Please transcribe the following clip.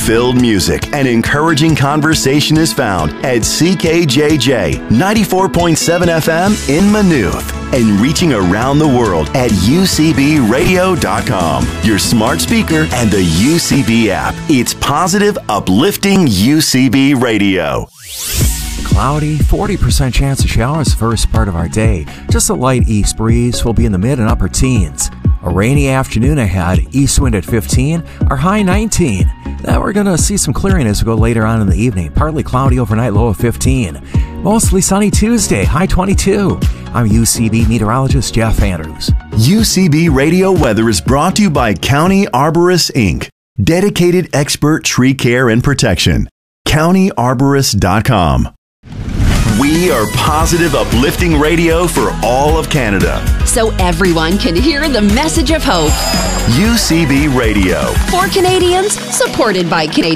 hope-filled music and encouraging conversation is found at CKJJ 94.7 FM in Maynooth and reaching around the world at UCBradio.com, your smart speaker, and the UCB app. It's positive, uplifting UCB Radio. Cloudy, 40% chance of showers first part of our day. Just a light east breeze will be in the mid and upper teens. A rainy afternoon ahead, east wind at 15, our high 19. Then we're going to see some clearing as we go later on in the evening. Partly cloudy overnight, low of 15. Mostly sunny Tuesday, high 22. I'm UCB meteorologist Jeff Andrews. UCB Radio Weather is brought to you by County Arborists, Inc., dedicated expert tree care and protection. CountyArborist.com. We are positive, uplifting radio for all of Canada. So everyone can hear the message of hope. UCB Radio. For Canadians, supported by Canadians.